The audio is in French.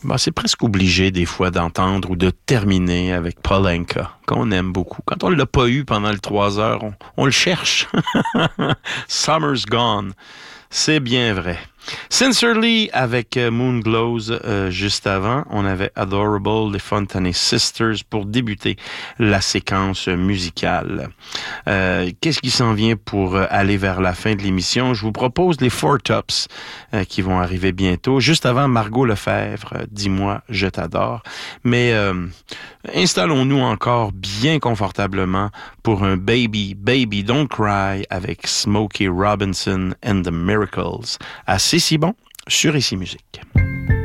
C'est presque obligé des fois d'entendre ou de terminer avec Paul Anka, qu'on aime beaucoup. Quand on l'a pas eu pendant les 3 heures, on le cherche. Summer's Gone. C'est bien vrai. Sincerely avec Moonglows juste avant. On avait Adorable, les Fontaine Sisters pour débuter la séquence musicale. Qu'est-ce qui s'en vient pour aller vers la fin de l'émission? Je vous propose les Four Tops qui vont arriver bientôt. Juste avant, Margot Lefebvre, Dis-moi, je t'adore. Mais installons-nous encore bien confortablement pour un Baby, Baby Don't Cry avec Smokey Robinson and the Miracles. À C'est si bon sur Ici Musique.